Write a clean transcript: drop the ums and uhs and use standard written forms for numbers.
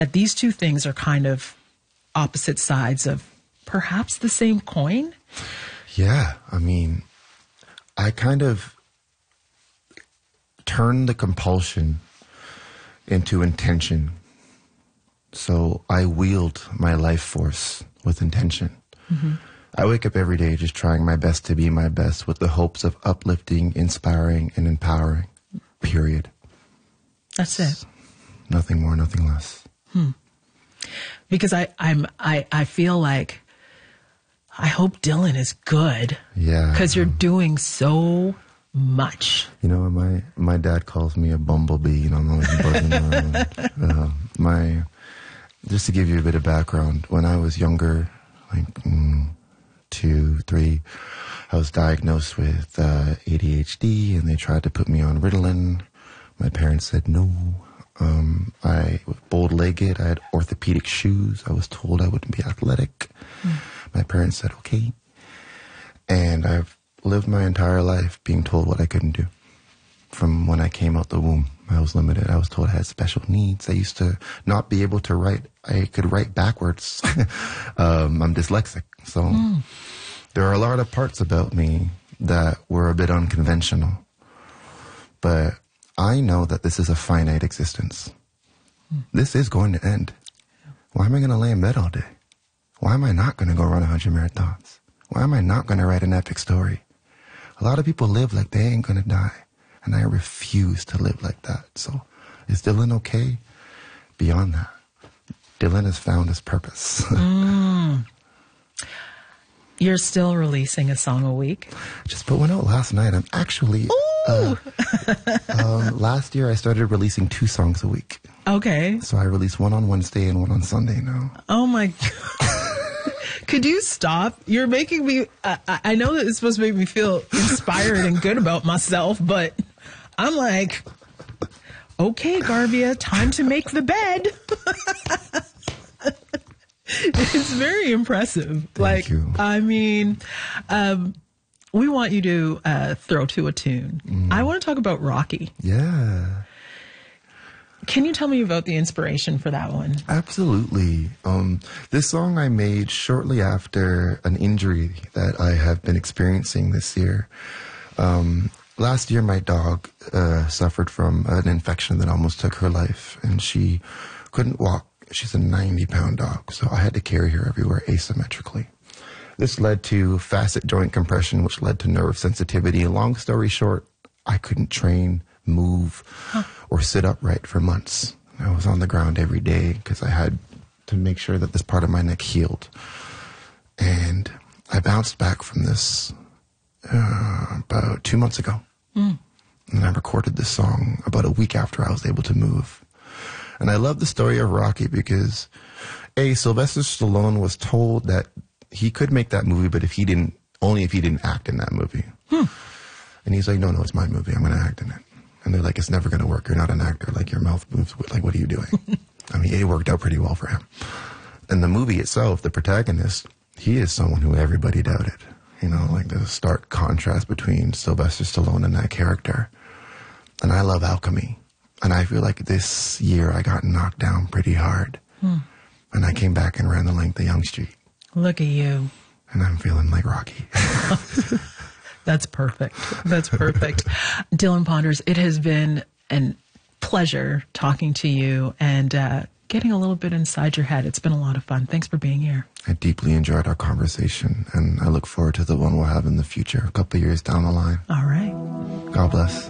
that these two things are kind of opposite sides of perhaps the same coin? Yeah, I mean, I kind of turned the compulsion into intention. So I wield my life force with intention. Mm-hmm. I wake up every day just trying my best to be my best with the hopes of uplifting, inspiring, and empowering. Period. That's it. Nothing more, nothing less. Because I feel like I hope Dylan is good. Yeah. Because you're doing so much. You know, my dad calls me a bumblebee. You know, I'm always buzzing around. Just to give you a bit of background, when I was younger, like 2, 3, I was diagnosed with ADHD, and they tried to put me on Ritalin. My parents said no. I was bold-legged. I had orthopedic shoes. I was told I wouldn't be athletic. My parents said okay. And I've lived my entire life being told what I couldn't do. From when I came out the womb, I was limited. I was told I had special needs. I used to not be able to write. I could write backwards. I'm dyslexic. So there are a lot of parts about me that were a bit unconventional. But I know that this is a finite existence. This is going to end. Why am I going to lay in bed all day? Why am I not going to go run 100 marathons? Why am I not going to write an epic story? A lot of people live like they ain't going to die. And I refuse to live like that. So is Dylan okay? Beyond that, Dylan has found his purpose. You're still releasing a song a week? Just put one out last night. I'm actually... last year I started releasing 2 songs a week. Okay. So I release one on Wednesday and one on Sunday now. Oh my God. Could you stop? You're making me... I know that it's supposed to make me feel inspired and good about myself, but I'm like, okay, Garvia, time to make the bed. It's very impressive. Thank you. I mean, we want you to throw to a tune. I want to talk about Rocky. Yeah. Can you tell me about the inspiration for that one? Absolutely. This song I made shortly after an injury that I have been experiencing this year. Last year, my dog suffered from an infection that almost took her life, and she couldn't walk. She's a 90-pound dog, so I had to carry her everywhere asymmetrically. This led to facet joint compression, which led to nerve sensitivity. Long story short, I couldn't train, move, or sit upright for months. I was on the ground every day because I had to make sure that this part of my neck healed. And I bounced back from this about 2 months ago. And I recorded this song about a week after I was able to move. And I love the story of Rocky because, Sylvester Stallone was told that he could make that movie, but only if he didn't act in that movie. And he's like, no, it's my movie. I'm going to act in it. And they're like, it's never going to work. You're not an actor. Like, your mouth moves. Like, what are you doing? I mean, it worked out pretty well for him. And the movie itself, the protagonist, he is someone who everybody doubted. You know, like there's a stark contrast between Sylvester Stallone and that character. And I love alchemy. And I feel like this year I got knocked down pretty hard. And I came back and ran the length of Yonge Street. Look at you. And I'm feeling like Rocky. That's perfect. That's perfect. Dylan Ponders, it has been a pleasure talking to you and getting a little bit inside your head. It's been a lot of fun. Thanks for being here. I deeply enjoyed our conversation, and I look forward to the one we'll have in the future, a couple of years down the line. All right. God bless.